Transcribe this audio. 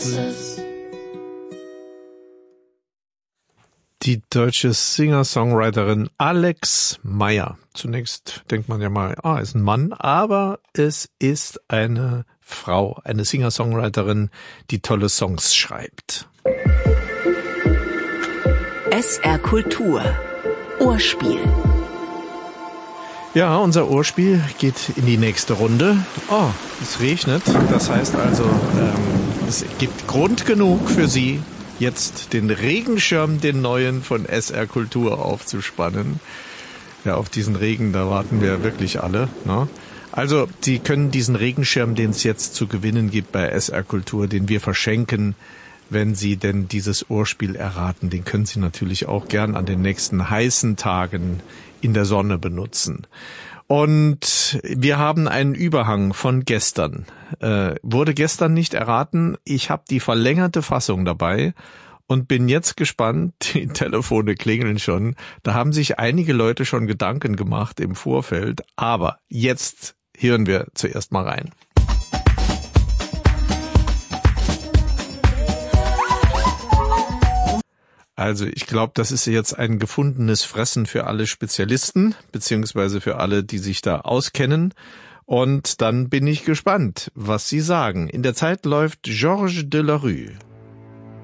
Die deutsche Singer-Songwriterin Alex Meyer. Zunächst denkt man ja mal, ist ein Mann, aber es ist eine Frau, eine Singer-Songwriterin, die tolle Songs schreibt. SR Kultur. Ohrspiel. Ja, unser Ohrspiel geht in die nächste Runde. Es regnet. Das heißt also, es gibt Grund genug für Sie, jetzt den Regenschirm, den neuen von SR Kultur aufzuspannen. Ja, auf diesen Regen, da warten wir wirklich alle, ne? Also, Sie können diesen Regenschirm, den es jetzt zu gewinnen gibt bei SR Kultur, den wir verschenken, wenn Sie denn dieses Ohrspiel erraten, den können Sie natürlich auch gern an den nächsten heißen Tagen in der Sonne benutzen. Und wir haben einen Überhang von gestern. Wurde gestern nicht erraten. Ich habe die verlängerte Fassung dabei und bin jetzt gespannt. Die Telefone klingeln schon. Da haben sich einige Leute schon Gedanken gemacht im Vorfeld. Aber jetzt hören wir zuerst mal rein. Also ich glaube, das ist jetzt ein gefundenes Fressen für alle Spezialisten, beziehungsweise für alle, die sich da auskennen. Und dann bin ich gespannt, was Sie sagen. In der Zeit läuft Georges Delerue.